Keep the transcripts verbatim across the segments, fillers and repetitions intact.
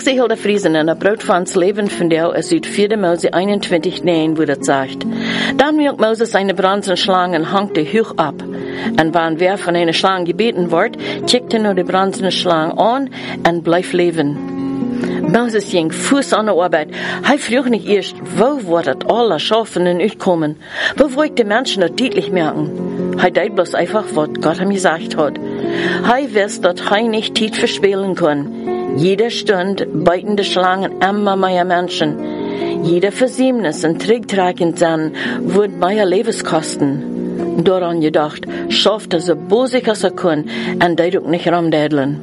Mose hielt Friesen en een brood van het leven van jou, als uit vierde Mose eenentwintig negen, wo dat sagt. Dann hield Moses eine bronzene Schlange en hangte hoch ab. En wann wer von einer Schlange gebeten wordt, checkte nur die bronzene Schlange an en bleef leven. Moses ging Fuß an der Arbeit. Hij vroeg nicht erst, wo wordt het alle Schafen en uitkommen? Wo wollt die Menschen das deutlich merken? Hij deed bloß einfach, was Gott ihm gesagt hat. Hij wist, dass hij nicht Zeit verspielen kann. Jede Stunde beiten die Schlangen immer mehr Menschen. Jeder Versiemnis und Tricktragend sein wird mehr Lebenskosten. Daran gedacht, schafft er so bosig als er kann und deed ook nicht rumdädeln.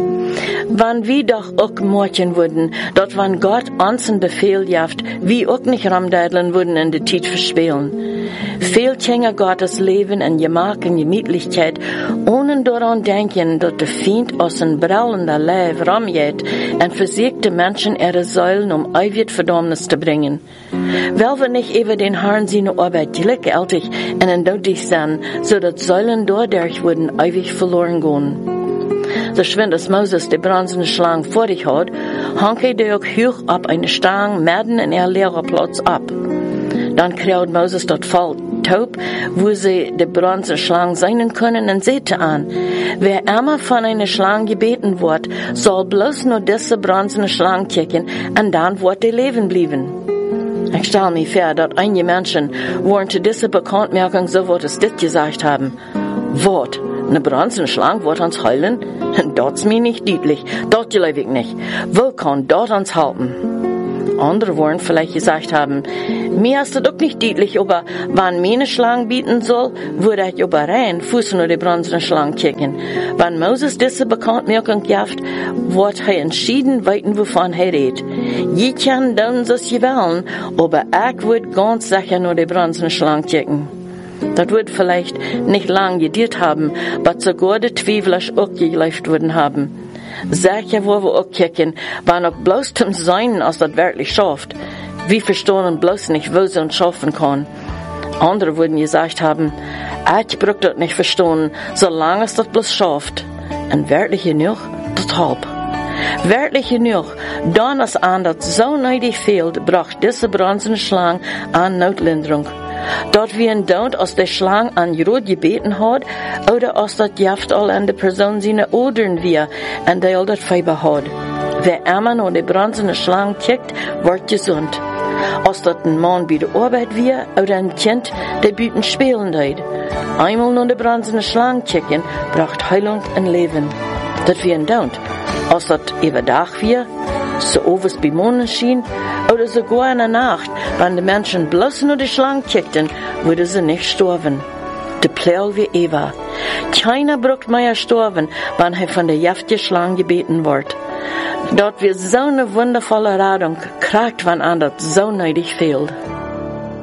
Wann wir doch auch morgen würden, dort wann Gott uns einen Befehl jaft, wir auch nicht rumdädeln würden in die Zeit verspielen. Viel Kinder Gottes leben in Gemak und Gemütlichkeit, ohne daran denken, dass der Feind aus einem brillenden Leib rumgeht und versucht, Menschen ihre Säulen um ewig Verdammnis zu bringen. Weil wir nicht über den Herrn seine Arbeit gleichgültig und endgültig sein, so dass Säulen dadurch würden ewig verloren gehen. So schwind als Moses die bronzene Schlange vor sich hat, hang er auch hoch ab eine Stange mitten in ihr leeren Platz ab. Dann kriegt Moses dort voll taub, wo sie die bronzene Schlange sein können, und sehte an, wer immer von einer Schlange gebeten wird, soll bloß nur diese bronzene Schlange kicken, und dann wird er leben bleiben. Ich stelle mir vor, dass einige Menschen während zu dieser Bekanntmerkung so wird es dit gesagt haben. Wort, eine bronzene Schlange wird uns heilen? Das mir nicht deutlich, das glaube ich nicht. Wo kann das uns halten? Andere wollen vielleicht gesagt haben, mir ist das auch nicht deutlich, aber wann mir eine Schlange bieten soll, würde ich über rein Fuß nur die bronzene Schlange kicken. Wenn Moses diese Bekanntmerkung gibt, wird er entschieden weiten, wovon er redet. Je kann dann so sie wollen, aber ich würde ganz sicher nur die bronzene Schlange kicken. Das wird vielleicht nicht lang gedauert haben, aber sogar die Zweifler auch geläuft würden haben. Sicher, wo wir auch kicken, wann auch bloß zum Sein, als das wirklich schafft. Wir verstehen bloß nicht, wo sie uns schaffen kann. Andere würden gesagt haben, ich brauche das nicht verstehen, solange es das bloß schafft. Und wirklich genug, das halb. Wirklich genug, dann als an das so nötig fehlt, braucht diese bronzene Schlange an Notlinderung. Dort wie ein Don't, als der Schlange an Jod gebeten hat, oder als das Jaft all an der Person seine Odern wir, und der all das Fieber hat. Wer immer noch die bronzene Schlange kickt, wird gesund. Als das ein Mann bei der Arbeit wir, oder ein Kind, der büten spielen deit. Einmal noch die bronzene Schlange kicken, braucht Heilung und Leben. Das wie ein Don't. Als das über Tag wir, so overs bei Mondenschien, oder sogar in der Nacht, wenn die Menschen bloß nur die Schlange kickten, würde sie nicht sterben. Die Pläu wie Eva. Keiner braucht mehr sterben, wenn er von der jaftigen Schlange gebeten wird. Dort wird so eine wundervolle Radung, kriegt, wann anders so nötig fehlt.